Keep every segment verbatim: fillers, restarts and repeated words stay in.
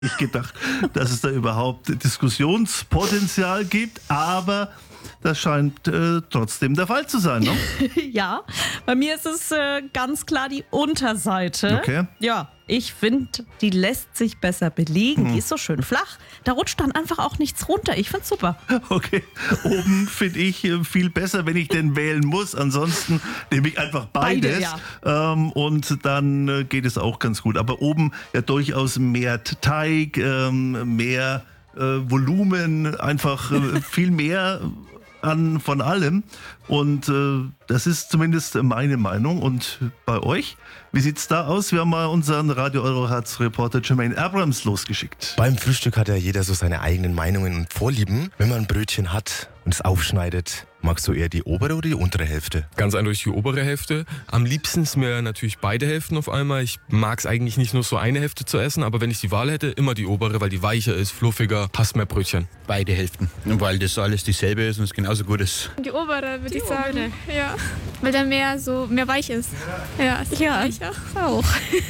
Ich gedacht, dass es da überhaupt Diskussionspotenzial gibt, aber das scheint äh, trotzdem der Fall zu sein, ne? Ja, bei mir ist es äh, ganz klar die Unterseite. Okay. Ja, ich finde, die lässt sich besser belegen. Hm. Die ist so schön flach. Da rutscht dann einfach auch nichts runter. Ich find's super. Okay, oben finde ich äh, viel besser, wenn ich denn wählen muss. Ansonsten nehme ich einfach beides. Beide, ähm, und dann äh, geht es auch ganz gut. Aber oben ja durchaus mehr Teig, ähm, mehr äh, Volumen, einfach äh, viel mehr an von allem. Und äh, das ist zumindest meine Meinung. Und bei euch, wie sieht's da aus? Wir haben mal unseren Radio Eurohertz-Reporter Jermaine Abrams losgeschickt. Beim Frühstück hat ja jeder so seine eigenen Meinungen und Vorlieben. Wenn man ein Brötchen hat und es aufschneidet, magst du eher die obere oder die untere Hälfte? Ganz eindeutig die obere Hälfte. Am liebsten ist mir natürlich beide Hälften auf einmal. Ich mag es eigentlich nicht nur so eine Hälfte zu essen, aber wenn ich die Wahl hätte, immer die obere, weil die weicher ist, fluffiger, hast mehr Brötchen. Beide Hälften, weil das alles dieselbe ist und es genauso gut ist. Die obere, würde ich sagen. Ja. Weil da mehr so mehr weich ist. Ja, ist ja weicher. Auch.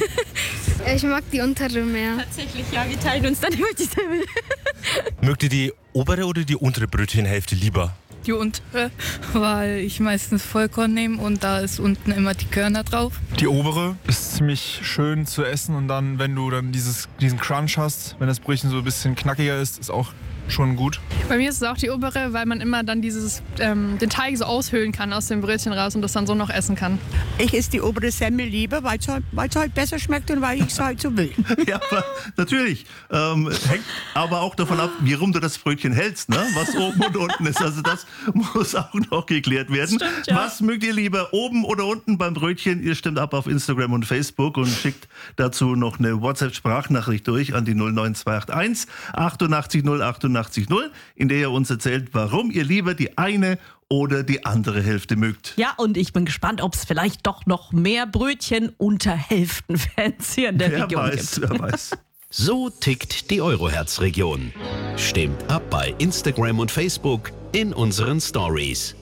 Ich mag die untere mehr. Tatsächlich, ja, wir teilen uns dann immer dieselbe. Mögt ihr die obere oder die untere Brötchenhälfte lieber? Die untere, weil ich meistens Vollkorn nehme und da ist unten immer die Körner drauf. Die obere ist ziemlich schön zu essen und dann, wenn du dann dieses, diesen Crunch hast, wenn das Brötchen so ein bisschen knackiger ist, ist auch schon gut. Bei mir ist es auch die obere, weil man immer dann dieses, ähm, den Teig so aushöhlen kann aus dem Brötchen raus und das dann so noch essen kann. Ich esse die obere Semmel lieber, weil es halt, halt besser schmeckt und weil ich es halt so will. Ja, aber natürlich. Ähm, hängt aber auch davon ab, wie rum du das Brötchen hältst, ne? Was oben und unten ist. Also das muss auch noch geklärt werden. Stimmt, ja. Was mögt ihr lieber, oben oder unten beim Brötchen? Ihr stimmt ab auf Instagram und Facebook und schickt dazu noch eine WhatsApp-Sprachnachricht durch an die null neun zwei acht eins achtundachtzig null achtundachtzig null, in der ihr uns erzählt, warum ihr lieber die eine oder die andere Hälfte mögt. Ja, und ich bin gespannt, ob es vielleicht doch noch mehr Brötchen unter Hälften-Fans hier in der Wer Region weiß, gibt. wer weiß. So tickt die Eurohertz-Region. Stimmt ab bei Instagram und Facebook in unseren Stories.